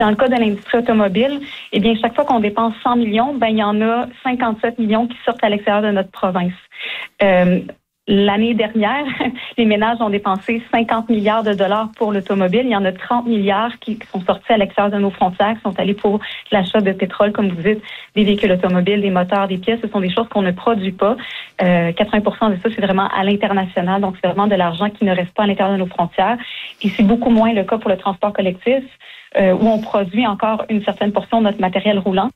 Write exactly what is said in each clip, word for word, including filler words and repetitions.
Dans le cas de l'industrie automobile, eh bien, chaque fois qu'on dépense cent millions, ben, il y en a cinquante-sept millions qui sortent à l'extérieur de notre province. Euh, L'année dernière, les ménages ont dépensé cinquante milliards de dollars pour l'automobile. Il y en a trente milliards qui sont sortis à l'extérieur de nos frontières, qui sont allés pour l'achat de pétrole, comme vous dites, des véhicules automobiles, des moteurs, des pièces. Ce sont des choses qu'on ne produit pas. Euh, quatre-vingts pour cent de ça, c'est vraiment à l'international. Donc, c'est vraiment de l'argent qui ne reste pas à l'intérieur de nos frontières. Et c'est beaucoup moins le cas pour le transport collectif, euh, où on produit encore une certaine portion de notre matériel roulant.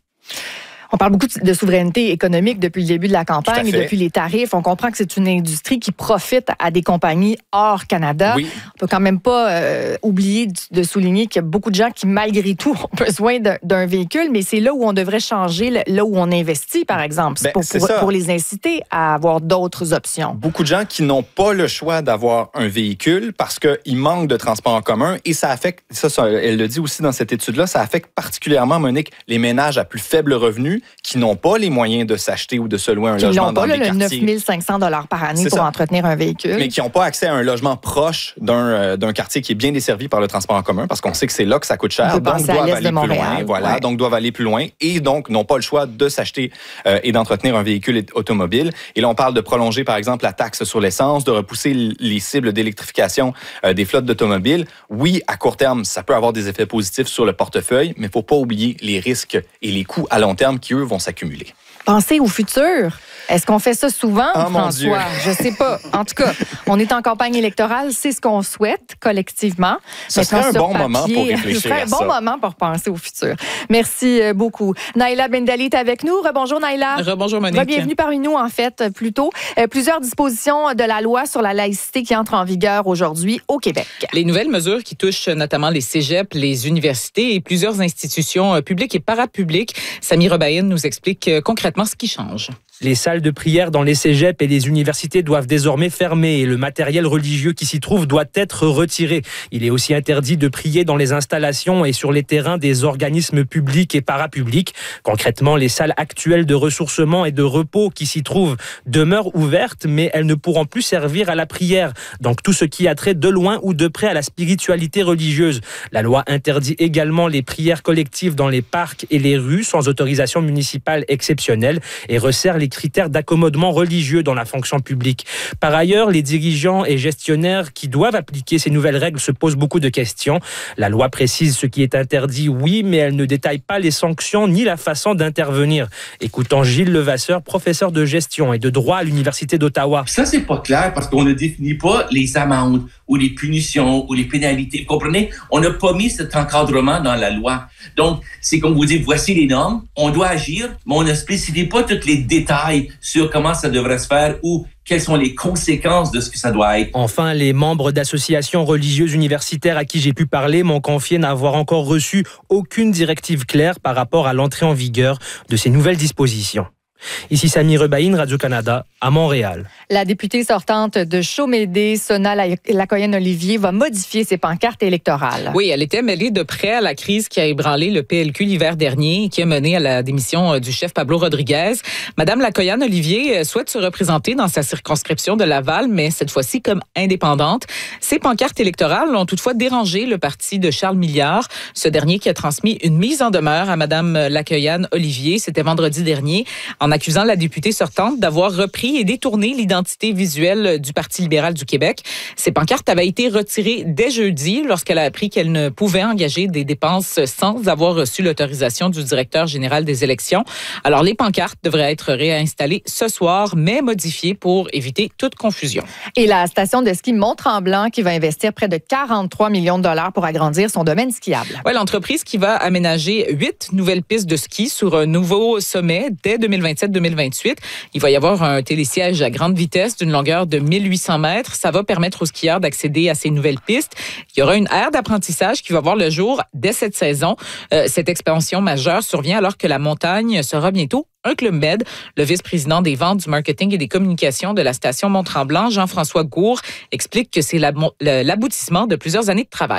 On parle beaucoup de souveraineté économique depuis le début de la campagne et depuis les tarifs. On comprend que c'est une industrie qui profite à des compagnies hors Canada. Oui. On peut quand même pas euh, oublier de souligner qu'il y a beaucoup de gens qui, malgré tout, ont besoin d'un, d'un véhicule, mais c'est là où on devrait changer, là où on investit, par exemple, ben, pour, pour, pour les inciter à avoir d'autres options. Beaucoup de gens qui n'ont pas le choix d'avoir un véhicule parce qu'il manque de transport en commun et ça affecte, ça, ça, elle le dit aussi dans cette étude-là, ça affecte particulièrement, Monique, les ménages à plus faible revenu qui n'ont pas les moyens de s'acheter ou de se louer un qui logement dans pas, des là, quartiers. neuf mille cinq cents dollars par année c'est pour ça. entretenir un véhicule. Mais qui n'ont pas accès à un logement proche d'un, euh, d'un quartier qui est bien desservi par le transport en commun parce qu'on sait que c'est là que ça coûte cher. Donc, doivent aller plus loin. Voilà, ouais. Donc, doivent aller plus loin et donc n'ont pas le choix de s'acheter euh, et d'entretenir un véhicule automobile. Et là, on parle de prolonger, par exemple, la taxe sur l'essence, de repousser les cibles d'électrification euh, des flottes d'automobiles. Oui, à court terme, ça peut avoir des effets positifs sur le portefeuille, mais il ne faut pas oublier les risques et les coûts à long terme qui, eux, vont s'accumuler. Penser au futur. Est-ce qu'on fait ça souvent, oh, François? Je sais pas. En tout cas, on est en campagne électorale, c'est ce qu'on souhaite collectivement. Ce serait un bon papier, moment pour réfléchir ce serait à un bon ça. moment pour penser au futur. Merci beaucoup. Naïla Bendali est avec nous. Rebonjour, Naïla. Rebonjour, Monique. Bienvenue parmi nous, en fait, plus tôt. Euh, plusieurs dispositions de la loi sur la laïcité qui entrent en vigueur aujourd'hui au Québec. Les nouvelles mesures qui touchent notamment les cégeps, les universités et plusieurs institutions publiques et parapubliques. Sami Rebaïn nous explique concrètement ce qui change. Les salles de prière dans les cégeps et les universités doivent désormais fermer et le matériel religieux qui s'y trouve doit être retiré. Il est aussi interdit de prier dans les installations et sur les terrains des organismes publics et parapublics. Concrètement, les salles actuelles de ressourcement et de repos qui s'y trouvent demeurent ouvertes, mais elles ne pourront plus servir à la prière. Donc tout ce qui a trait de loin ou de près à la spiritualité religieuse. La loi interdit également les prières collectives dans les parcs et les rues sans autorisation municipale exceptionnelle et resserre les critères d'accommodement religieux dans la fonction publique. Par ailleurs, les dirigeants et gestionnaires qui doivent appliquer ces nouvelles règles se posent beaucoup de questions. La loi précise ce qui est interdit, oui, mais elle ne détaille pas les sanctions ni la façon d'intervenir. Écoutons Gilles Levasseur, professeur de gestion et de droit à l'Université d'Ottawa. Ça, c'est pas clair parce qu'on ne définit pas les amendes ou les punitions ou les pénalités. Vous comprenez? On n'a pas mis cet encadrement dans la loi. Donc, c'est comme vous dites, voici les normes, on doit agir, mais on ne spécifie pas tous les détails sur comment ça devrait se faire ou quelles sont les conséquences de ce que ça doit être. Enfin, les membres d'associations religieuses universitaires à qui j'ai pu parler m'ont confié n'avoir encore reçu aucune directive claire par rapport à l'entrée en vigueur de ces nouvelles dispositions. Ici Sami Rebaïn, Radio-Canada, à Montréal. La députée sortante de Chaumédé, Sona Lacoyenne-Olivier, va modifier ses pancartes électorales. Oui, elle était mêlée de près à la crise qui a ébranlé le P L Q l'hiver dernier et qui a mené à la démission du chef Pablo Rodriguez. Madame Lacoyenne-Olivier souhaite se représenter dans sa circonscription de Laval, mais cette fois-ci comme indépendante. Ces pancartes électorales ont toutefois dérangé le parti de Charles Milliard, ce dernier qui a transmis une mise en demeure à Madame Lacoyenne-Olivier. C'était vendredi dernier, en accusant la députée sortante d'avoir repris et détourné l'identité visuelle du Parti libéral du Québec. Ces pancartes avaient été retirées dès jeudi lorsqu'elle a appris qu'elle ne pouvait engager des dépenses sans avoir reçu l'autorisation du directeur général des élections. Alors, les pancartes devraient être réinstallées ce soir, mais modifiées pour éviter toute confusion. Et la station de ski Mont-Tremblant qui va investir près de quarante-trois millions de dollars pour agrandir son domaine skiable. Oui, l'entreprise qui va aménager huit nouvelles pistes de ski sur un nouveau sommet dès deux mille vingt-sept deux mille vingt-huit. Il va y avoir un télésiège à grande vitesse d'une longueur de mille huit cents mètres. Ça va permettre aux skieurs d'accéder à ces nouvelles pistes. Il y aura une aire d'apprentissage qui va voir le jour dès cette saison. Euh, cette expansion majeure survient alors que la montagne sera bientôt un Club Med. Le vice-président des ventes, du marketing et des communications de la station Mont-Tremblant, Jean-François Gourde, explique que c'est l'aboutissement de plusieurs années de travail.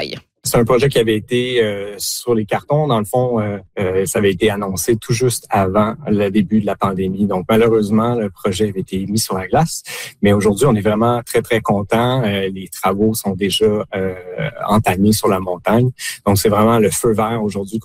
C'est un projet qui avait été euh, sur les cartons. Dans le fond, euh, euh, ça avait été annoncé tout juste avant le début de la pandémie. Donc, malheureusement, le projet avait été mis sur la glace. Mais aujourd'hui, on est vraiment très, très contents. Euh, les travaux sont déjà euh, entamés sur la montagne. Donc, c'est vraiment le feu vert aujourd'hui